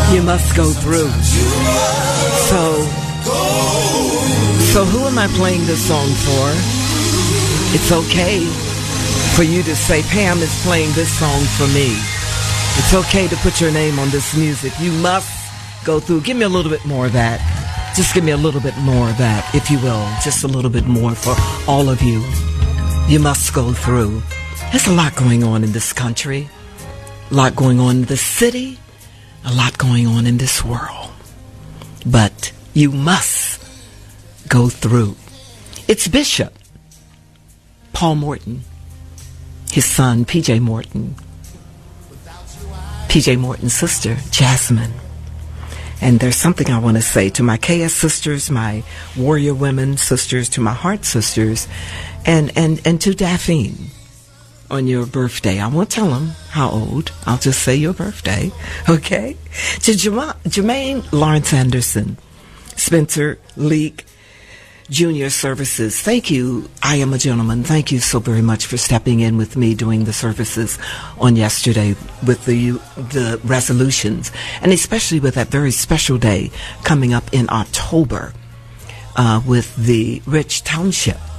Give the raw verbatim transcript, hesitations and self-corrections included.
You must go through. So, so who am I playing this song for? It's okay for you to say, Pam is playing this song for me. It's okay to put your name on this music. You must go through. Give me a little bit more of that. Just give me a little bit more of that, if you will. Just a little bit more for all of you. You must go through. There's a lot going on in this country. A lot going on in this city. A lot going on in this world. But you must go through. It's Bishop Paul Morton, his son, P J Morton, P J Morton's sister, Jasmine. And there's something I want to say to my K S sisters, my warrior women sisters, to my heart sisters, and, and, and to Daphne on your birthday. I won't tell them how old. I'll just say your birthday, okay? To Jerma- Jermaine Lawrence Anderson, Spencer Leak, Junior Services. Thank you. I am a gentleman. Thank you so very much for stepping in with me doing the services on yesterday with the the resolutions, and especially with that very special day coming up in October uh, with the Rich Township